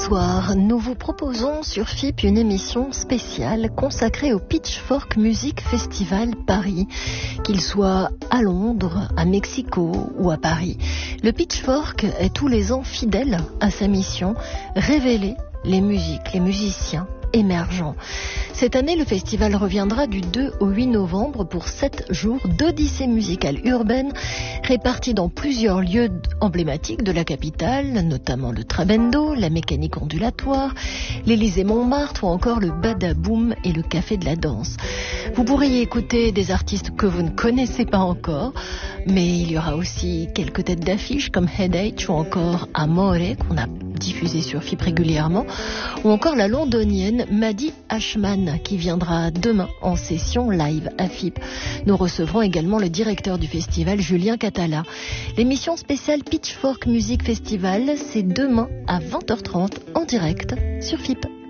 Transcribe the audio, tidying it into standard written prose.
soir, nous vous proposons sur FIP une émission spéciale consacrée au Pitchfork Music Festival Paris, qu'il soit à Londres, à Mexico ou à Paris. Le Pitchfork est tous les ans fidèle à sa mission, révéler les musiques, les musiciens émergents. Cette année, le festival reviendra du 2 au 8 novembre pour 7 jours d'odyssée musicale urbaine répartis dans plusieurs lieux emblématiques de la capitale, notamment le Trabendo, la mécanique ondulatoire, l'Élysée-Montmartre ou encore le Badaboom et le Café de la Danse. Vous pourrez y écouter des artistes que vous ne connaissez pas encore, mais il y aura aussi quelques têtes d'affiche comme Headache ou encore Amore qu'on a diffusé sur FIP régulièrement, ou encore la londonienne Maddie Ashman qui viendra demain en session live à FIP. Nous recevrons également le directeur du festival, Julien Catala. L'émission spéciale Pitchfork Music Festival, c'est demain à 20h30 en direct sur FIP.